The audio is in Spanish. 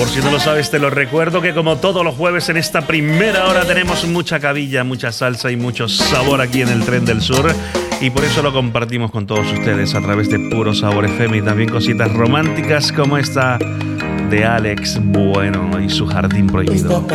Por si no lo sabes, te lo recuerdo que como todos los jueves en esta primera hora tenemos mucha cabilla, mucha salsa y mucho sabor aquí en el Tren del Sur. Y por eso lo compartimos con todos ustedes a través de Puro Sabor FM y también cositas románticas como esta de Alex Bueno y su Jardín Prohibido.